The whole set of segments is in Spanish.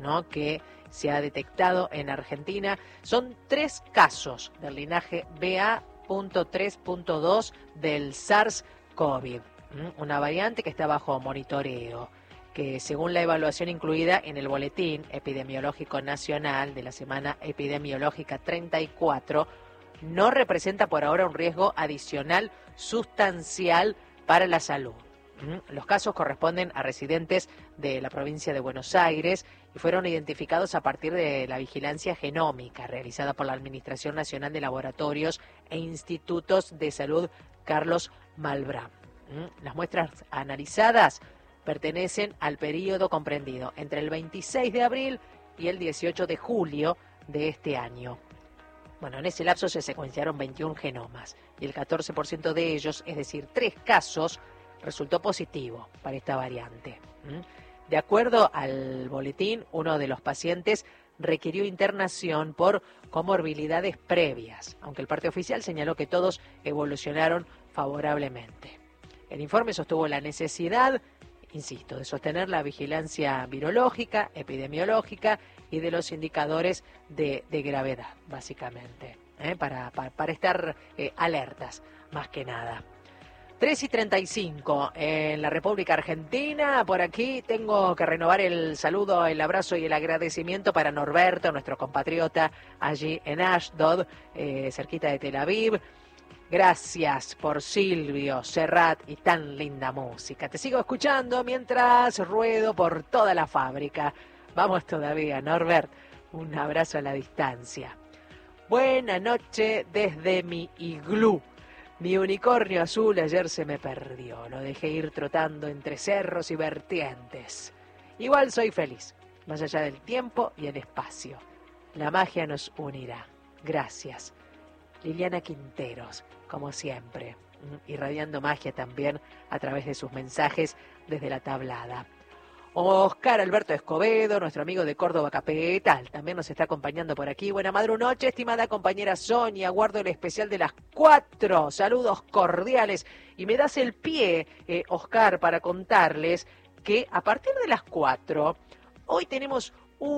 ¿no?, que se ha detectado en Argentina. Son 3 casos del linaje BA.3.2 del SARS-CoV, una variante que está bajo monitoreo, que según la evaluación incluida en el Boletín Epidemiológico Nacional de la Semana Epidemiológica 34, no representa por ahora un riesgo adicional sustancial para la salud. Los casos corresponden a residentes de la provincia de Buenos Aires y fueron identificados a partir de la vigilancia genómica realizada por la Administración Nacional de Laboratorios e Institutos de Salud Carlos Malbrán. Las muestras analizadas pertenecen al periodo comprendido entre el 26 de abril y el 18 de julio de este año. Bueno, en ese lapso se secuenciaron 21 genomas y el 14% de ellos, es decir, 3 casos, resultó positivo para esta variante. De acuerdo al boletín, uno de los pacientes requirió internación por comorbilidades previas, aunque el parte oficial señaló que todos evolucionaron favorablemente. El informe sostuvo la necesidad, insisto, de sostener la vigilancia virológica, epidemiológica y de los indicadores de gravedad, básicamente, para estar alertas, más que nada. 3:35 en la República Argentina. Por aquí tengo que renovar el saludo, el abrazo y el agradecimiento para Norberto, nuestro compatriota allí en Ashdod, cerquita de Tel Aviv. Gracias por Silvio, Serrat y tan linda música. Te sigo escuchando mientras ruedo por toda la fábrica. Vamos todavía, Norbert. Un abrazo a la distancia. Buena noche desde mi iglú. Mi unicornio azul ayer se me perdió. Lo dejé ir trotando entre cerros y vertientes. Igual soy feliz, más allá del tiempo y el espacio. La magia nos unirá. Gracias. Liliana Quinteros, como siempre, irradiando magia también a través de sus mensajes desde la tablada. Oscar Alberto Escobedo, nuestro amigo de Córdoba Capital, también nos está acompañando por aquí. Buena madrunoche, estimada compañera Sonia, guardo el especial de las 4. Saludos cordiales. Y me das el pie, Oscar, para contarles que a partir de las 4, hoy tenemos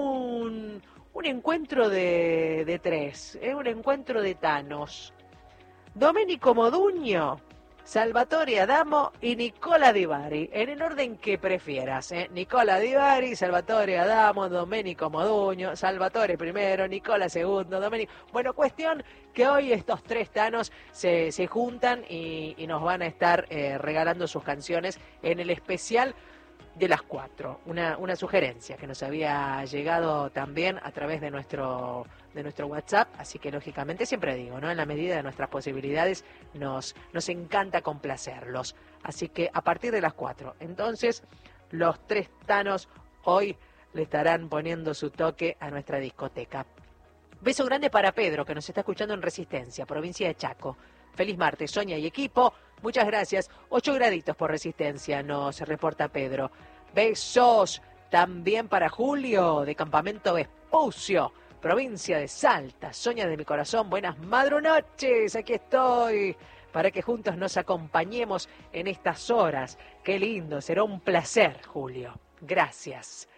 un encuentro de 3, un encuentro de Thanos. Domenico Modugno, Salvatore Adamo y Nicola Di Bari, en el orden que prefieras, Nicola Di Bari, Salvatore Adamo, Domenico Modugno, Salvatore primero, Nicola segundo, Domenico. Bueno, cuestión que hoy estos 3 Thanos se juntan y nos van a estar regalando sus canciones en el especial de las 4. Una sugerencia que nos había llegado también a través de nuestro WhatsApp, así que lógicamente siempre digo, ¿no?, en la medida de nuestras posibilidades nos encanta complacerlos. Así que a partir de las 4, entonces los 3 Thanos hoy le estarán poniendo su toque a nuestra discoteca. Beso grande para Pedro, que nos está escuchando en Resistencia, provincia de Chaco. Feliz martes, Sonia y equipo. Muchas gracias. 8 graditos por Resistencia, nos reporta Pedro. Besos también para Julio, de Campamento Vespucio, provincia de Salta. Sonia de mi corazón, buenas madrunoches. Aquí estoy para que juntos nos acompañemos en estas horas. Qué lindo, será un placer, Julio. Gracias.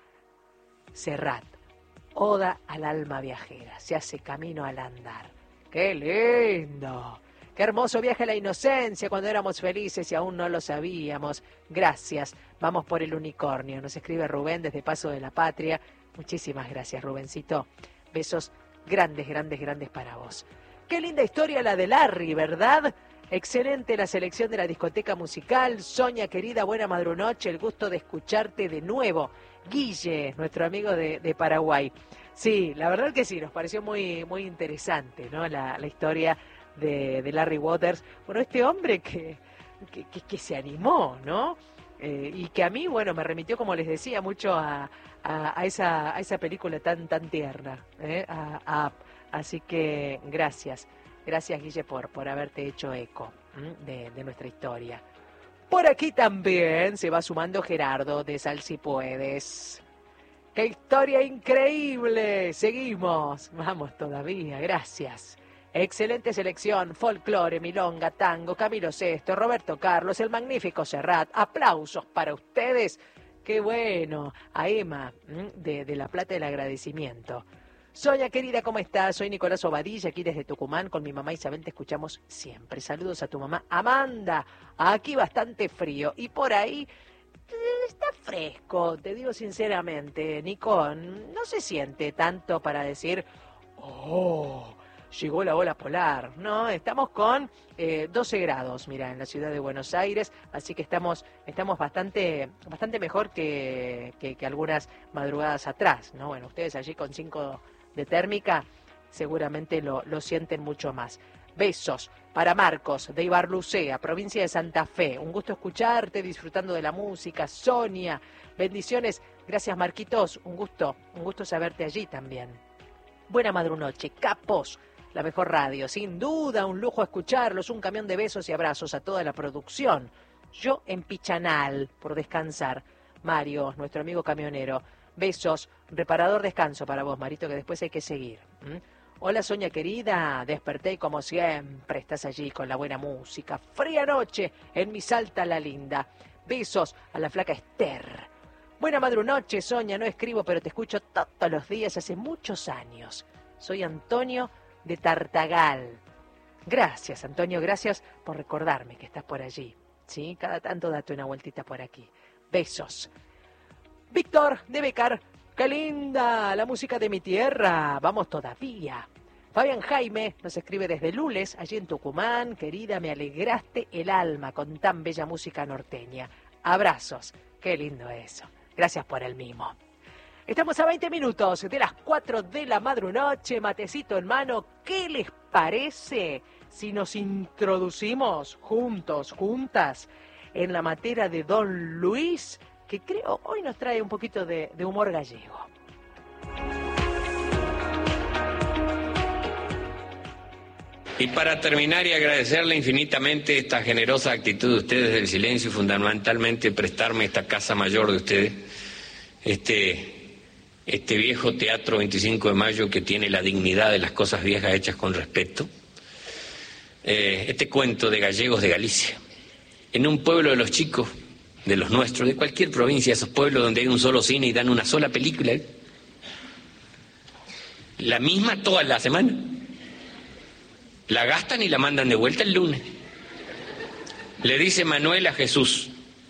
Serrat, Oda al alma viajera, se hace camino al andar. ¡Qué lindo! ¡Qué hermoso viaje a la inocencia cuando éramos felices y aún no lo sabíamos! Gracias. Vamos por el unicornio. Nos escribe Rubén desde Paso de la Patria. Muchísimas gracias, Rubencito. Besos grandes, grandes, grandes para vos. ¡Qué linda historia la de Larry!, ¿verdad? Excelente la selección de la discoteca musical. Sonia, querida, buena madrunoche. El gusto de escucharte de nuevo. Guille, nuestro amigo de Paraguay. Sí, la verdad que sí, nos pareció muy, muy interesante, ¿no?, la historia de Larry Waters. Bueno, este hombre que se animó, ¿no? Y que a mí, bueno, me remitió, como les decía, mucho a esa película tan tierna, a Up. Así que gracias, Guille, por haberte hecho eco de nuestra historia. Por aquí también se va sumando Gerardo de Sal Si Puedes. ¡Qué historia increíble! Seguimos, vamos todavía, gracias. Excelente selección, folclore, milonga, tango, Camilo Sesto, Roberto Carlos, el magnífico Serrat. Aplausos para ustedes qué bueno. A Emma, de La Plata del Agradecimiento. Sonia querida, ¿cómo estás? Soy Nicolás Obadilla, aquí desde Tucumán, con mi mamá Isabel te escuchamos siempre. Saludos a tu mamá Amanda, aquí bastante frío, y por ahí está fresco, te digo sinceramente, Nico, no se siente tanto para decir, oh, llegó la ola polar, no, estamos con 12 grados, mira, en la ciudad de Buenos Aires, así que estamos bastante mejor que algunas madrugadas atrás, ¿no? Bueno, ustedes allí con 5 de térmica seguramente lo sienten mucho más. Besos para Marcos de Ibarlucea, provincia de Santa Fe. Un gusto escucharte, disfrutando de la música. Sonia, bendiciones. Gracias, Marquitos. Un gusto saberte allí también. Buena madrunoche, capos. La mejor radio, sin duda, un lujo escucharlos. Un camión de besos y abrazos a toda la producción. Yo en Pichanal, por descansar. Mario, nuestro amigo camionero. Besos, reparador descanso para vos, Marito, que después hay que seguir. Hola, Sonia querida, desperté y como siempre estás allí con la buena música. Fría noche en mi Salta la Linda. Besos a la flaca Esther. Buena madrunoche, Sonia, no escribo, pero te escucho todos los días hace muchos años. Soy Antonio de Tartagal. Gracias, Antonio, gracias por recordarme que estás por allí. ¿Sí? Cada tanto date una vueltita por aquí. Besos. Víctor de Becar. ¡Qué linda la música de mi tierra! ¡Vamos todavía! Fabián Jaime nos escribe desde Lules, allí en Tucumán. Querida, me alegraste el alma con tan bella música norteña. Abrazos. ¡Qué lindo eso! Gracias por el mimo. Estamos a 20 minutos de las 4 de la madrunoche, matecito en mano. ¿Qué les parece si nos introducimos juntos, juntas, en la materia de Don Luis, que creo hoy nos trae un poquito de humor gallego? Y para terminar y agradecerle infinitamente esta generosa actitud de ustedes del silencio y fundamentalmente prestarme esta casa mayor de ustedes, este viejo Teatro 25 de Mayo que tiene la dignidad de las cosas viejas hechas con respeto, este cuento de gallegos de Galicia, en un pueblo de los chicos, de los nuestros, de cualquier provincia, esos pueblos donde hay un solo cine y dan una sola película, la misma toda la semana, la gastan y la mandan de vuelta el lunes. Le dice Manuel a Jesús,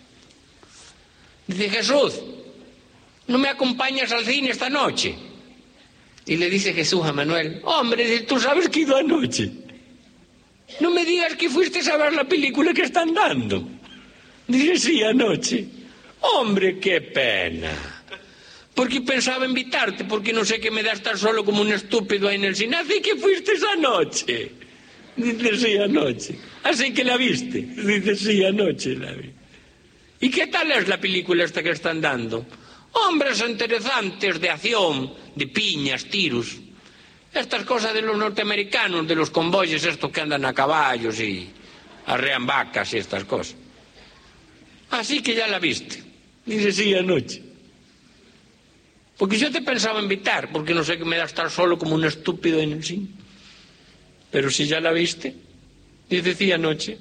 dice: Jesús, ¿no me acompañas al cine esta noche? Y le dice Jesús a Manuel: hombre, tú sabes que he ido anoche, no me digas que fuiste a ver la película que están dando. Dice: sí, anoche. Hombre, qué pena, porque pensaba invitarte, porque no sé qué me da estar solo como un estúpido ahí en el cine. Así que fuiste anoche. Dice: sí, anoche. Así que la viste. Dice: sí, anoche la vi. ¿Y qué tal es la película esta que están dando? Hombres interesantes, de acción, de piñas, tiros. Estas cosas de los norteamericanos, de los convoyes estos que andan a caballos y arrean vacas y estas cosas. Así que ya la viste. Dice: sí, anoche. Porque yo te pensaba invitar, porque no sé qué me da estar solo como un estúpido en el cine. Pero si ya la viste. Dice: sí, anoche.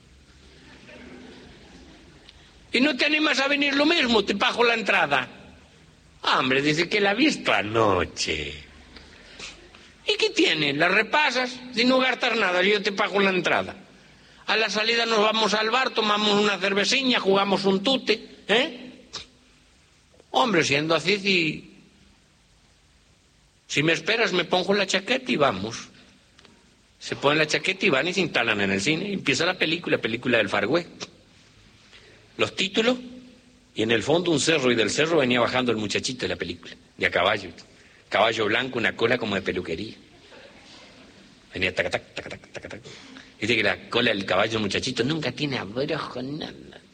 ¿Y no te animas a venir lo mismo? Te pago la entrada. Hombre, dice que la has visto anoche. ¿Y qué tiene? La repasas, sin no gastar nada, yo te pago la entrada. A la salida nos vamos al bar, tomamos una cerveciña, jugamos un tute, Hombre, siendo así, si me esperas me pongo la chaqueta y vamos. Se ponen la chaqueta y van y se instalan en el cine. Y empieza la película del Far West. Los títulos, y en el fondo un cerro, y del cerro venía bajando el muchachito de la película, de a caballo. Caballo blanco, una cola como de peluquería. Venía tac, tac, tac, tac, tac, tac. Dice que la cola del caballo muchachito nunca tiene abrojo, nada.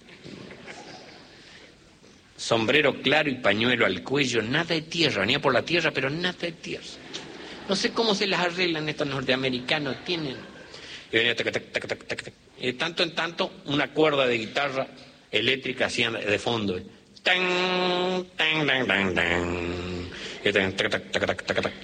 Sombrero claro y pañuelo al cuello, nada de tierra, venía por la tierra, pero nada de tierra. No sé cómo se las arreglan estos norteamericanos, tienen. Y venía tac, tac, tac, tac, tac, tac. Y de tanto en tanto, una cuerda de guitarra eléctrica hacía de fondo. Tan, tan, tan, tan, tan. Y tac, tac, tac, tac, tac, tac.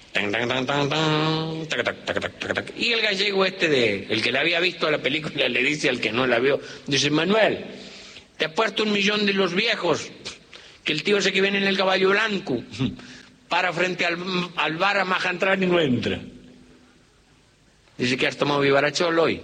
Y el gallego el que le había visto la película, le dice al que no la vio, dice: Manuel, te ha puesto 1.000.000 de los viejos que el tío ese que viene en el caballo blanco para frente al bar a maja entrar y no entra. Dice que has tomado vivarachol hoy.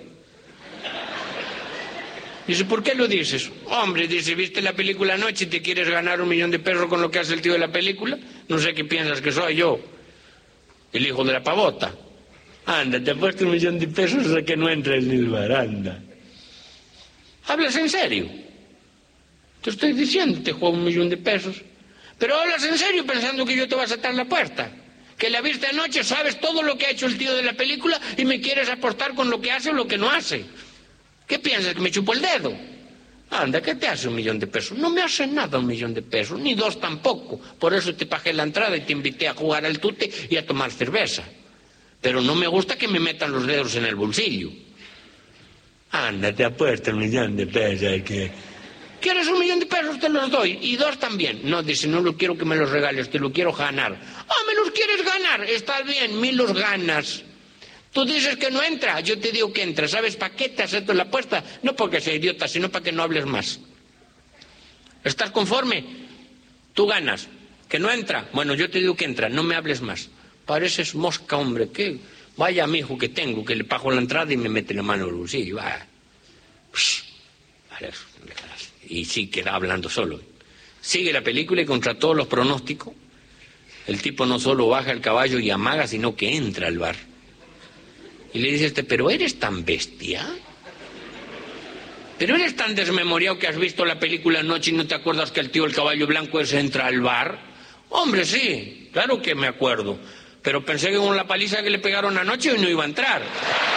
Dice, ¿por qué lo dices? Hombre, dice, ¿viste la película anoche y te quieres ganar 1 millón de pesos con lo que hace el tío de la película? No sé qué piensas que soy yo, el hijo de la pavota. Anda, te he puesto 1 millón de pesos a que no entres en el bar, anda. ¿Hablas en serio? Te estoy diciendo, te juego 1 millón de pesos. Pero hablas en serio pensando que yo te voy a saltar la puerta. Que la viste anoche, sabes todo lo que ha hecho el tío de la película y me quieres apostar con lo que hace o lo que no hace. ¿Qué piensas, que me chupo el dedo? Anda, ¿qué te hace 1 millón de pesos? No me hace nada 1 millón de pesos, ni 2 tampoco. Por eso te pagué la entrada y te invité a jugar al tute y a tomar cerveza. Pero no me gusta que me metan los dedos en el bolsillo. Anda, te apuesto 1 millón de pesos. Que... ¿Quieres 1 millón de pesos? Te los doy. Y 2 también. No, dice, no lo quiero que me los regales, te lo quiero ganar. Ah, ¿me los quieres ganar? Está bien, 1000 los ganas. Tú dices que no entra, yo te digo que entra. ¿Sabes para qué te acepto la apuesta? No porque sea idiota, sino para que no hables más. ¿Estás conforme? Tú ganas. ¿Que no entra? Bueno, yo te digo que entra, no me hables más. Pareces mosca, hombre. ¿Qué? Vaya amigo que tengo, que le pago la entrada y me mete la mano en el bolsillo. Vale. Y sí, queda hablando solo. Sigue la película y contra todos los pronósticos, el tipo no solo baja el caballo y amaga, sino que entra al bar. Y le dice ¿pero eres tan bestia? ¿Pero eres tan desmemoriado que has visto la película anoche y no te acuerdas que el tío del caballo blanco ese entra al bar? Hombre, sí, claro que me acuerdo. Pero pensé que con la paliza que le pegaron anoche hoy no iba a entrar.